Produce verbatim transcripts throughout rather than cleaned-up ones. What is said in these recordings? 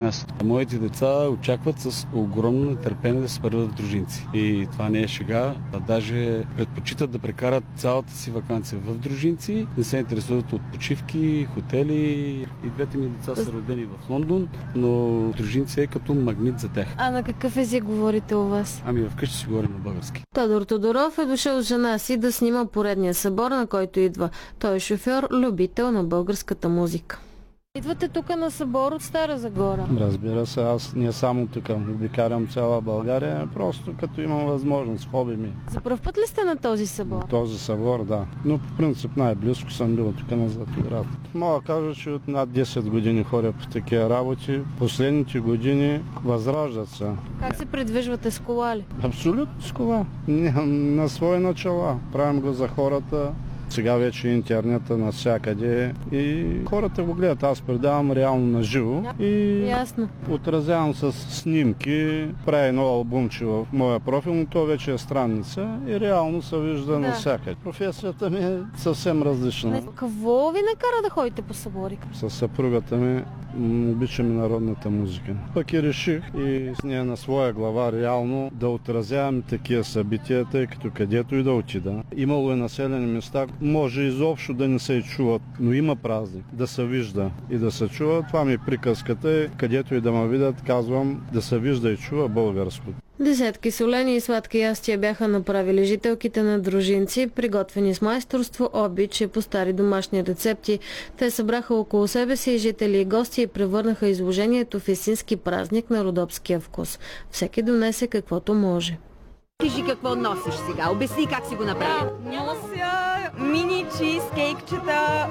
място. Моите деца очакват с огромно нетърпение да се първат в Дружинци. И това не е шега, а даже предпочитат да прекарат цялата си ваканция в Дружинци, не се интересуват от почивки, хотели. И двете ми деца са родени в Лондон, но Дружинци е като магнит за тях. А на какъв език говорите у вас? Ами вкъщи си говорим на български. Тодор Тодоров е дошъл с жена си да снима поредния събор, на който идва. Той е шофьор, любител на българската музика. Идвате тук на събор от Стара Загора? Разбира се, аз не само тук обикарям цяла България, просто като имам възможност, хоби ми. За пръв път ли сте на този събор? На този събор, да. Но по принцип най-близко съм бил тук на Златоград. Мога да кажа, че от над десет години ходя по такива работи. Последните години възраждат се. Как се придвижвате с кола ли? Абсолютно с кола. На свои начала. Правим го за хората. Сега вече интернета навсякъде и хората го гледат. Аз предавам реално на живо и Ясно. Отразявам с снимки, правя едно албумче в моя профил, но то вече е странница и реално се вижда да. навсякъде. Професията ми е съвсем различна. Не, какво ви накара да ходите по събори? С съпругата ми обичаме народната музика. Пък и реших и с нея на своя глава реално да отразявам такива събития, тъй като където и да отида. Имало е населени места, може изобщо да не се чуват, но има празник, да се вижда и да се чува. Това ми е приказката, където и да ме видят, казвам да се вижда и чува българско. Десетки солени и сладки ястия бяха направили жителките на Дружинци, приготвени с майсторство, обич и по стари домашни рецепти. Те събраха около себе си и жители и гости и превърнаха изложението в истински празник на родопския вкус. Всеки донесе каквото може. Кажи какво носиш сега, обясни как си го направи. Нося мини чизкейкчета,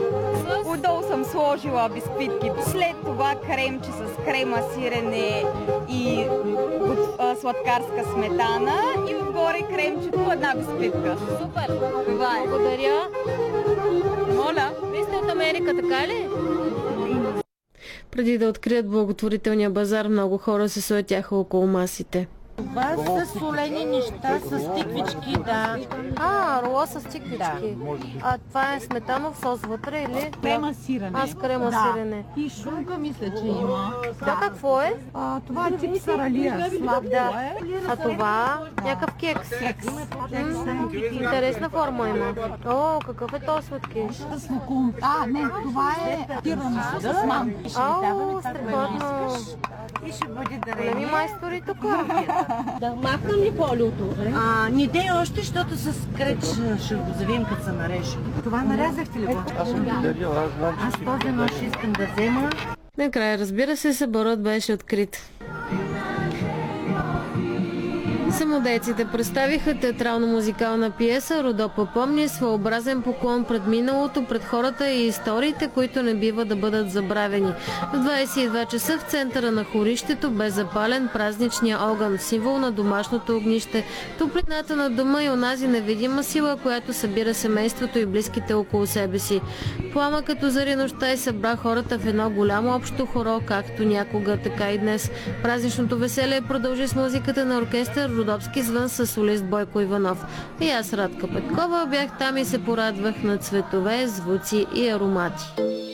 отдолу съм сложила бисквитки, след това кремче с крема, сирене и а, сладкарска сметана и отгоре кремчето, една бисквитка. Супер! Това е. Благодаря! Моля! Вие сте от Америка, така ли? Преди да открият благотворителния базар, много хора се суетяха около масите. Това са солени неща с тиквички, да. А, рола с тиквички. Да. А това е сметанов сос вътре или? Крема сирене. А, с крема да. сирене. И шунка мисля, че има. Това да. Какво е? А, това е тип саралия. Сладко да. е. А това някакъв кекс. Кекс. М- интересна форма има. О, какъв е този сладкиш? С лукум. А, не, това е тирамису с манго. Ау, страхотно. И ще бъде дарение. Големи майстори тук. Да махнем ли полиото? А, не дей още, защото с креч ще го завием, като се нареже. Това нарязахте ли го? Аз съм ги дарил, аз знам, че Аз този нож искам да взема. Накрая, разбира се, съборът беше открит. Самодейците представиха театрално-музикална пиеса "Родопа помни", своеобразен поклон пред миналото, пред хората и историите, които не бива да бъдат забравени. В двадесет и два часа в центъра на хорището бе запален празничния огън, символ на домашното огнище, топлината на дома и онази невидима сила, която събира семейството и близките около себе си. Пламъкът озари нощта и събра хората в едно голямо общо хоро, както някога, така и днес. Празничното веселие продължи с музиката на оркестър "Родопски звън" с солист Бойко Иванов. И аз, Радка Петкова, бях там и се порадвах на цветове, звуци и аромати.